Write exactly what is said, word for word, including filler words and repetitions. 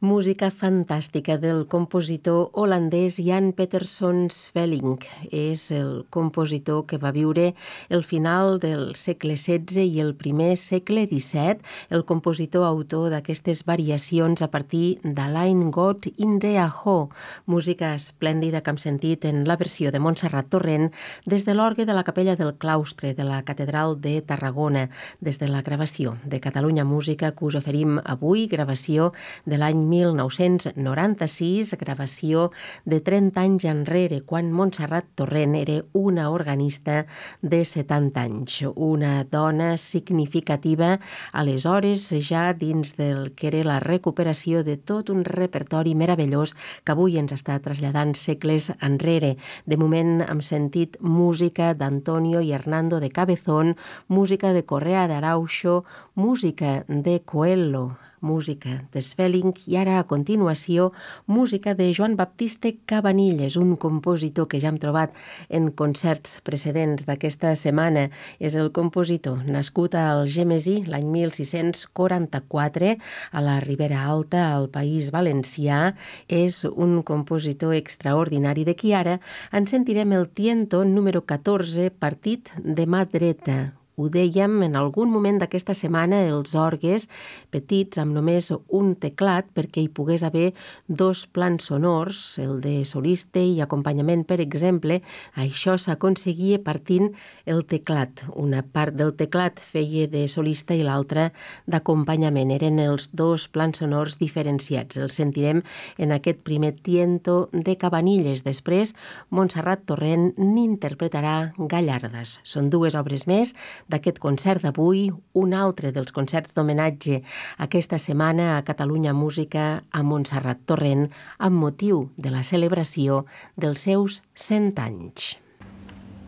Música fantàstica del compositor holandès Jan Peterson Svelling. És el compositor que va viure el final del segle setze i el primer segle disset, el compositor autor d'aquestes variacions a partir d'Alain Gott in de Aho, música esplèndida que hem sentit en la versió de Montserrat Torrent des de l'orgue de la capella del claustre de la catedral de Tarragona, des de la gravació de Catalunya Música que us oferim avui, gravació de l'any mil nou-cents noranta-sis, gravació de trenta anys enrere, quan Montserrat Torrent era una organista de setanta anys, una dona significativa aleshores ja dins del que era la recuperació de tot un repertori meravellós que avui ens està traslladant segles enrere. De moment hem sentit música d'Antonio i Hernando de Cabezón, música de Correa de Arauxo, música de Coelho, música de Svelling i ara a continuació música de Joan Baptiste Cabanilles, un compositor que ja hem trobat en concerts precedents d'aquesta setmana. És el compositor nascut a Algemesí l'any mil sis-cents quaranta-quatre a la Ribera Alta, al País Valencià. És un compositor extraordinari de qui ara en sentirem el tiento número catorze, partit de mà dreta. Ho dèiem en algun moment d'aquesta setmana, els orgues petits amb només un teclat perquè hi pogués haver dos plans sonors, el de solista i acompanyament, per exemple. Això s'aconseguia partint el teclat. Una part del teclat feia de solista i l'altra d'acompanyament. Eren els dos plans sonors diferenciats. Els sentirem en aquest primer tiento de Cabanilles. Després, Montserrat Torrent n'interpretarà Gallardes. Són dues obres més d'aquest concert d'avui, un altre dels concerts d'homenatge aquesta setmana a Catalunya Música a Montserrat Torrent amb motiu de la celebració dels seus cent anys.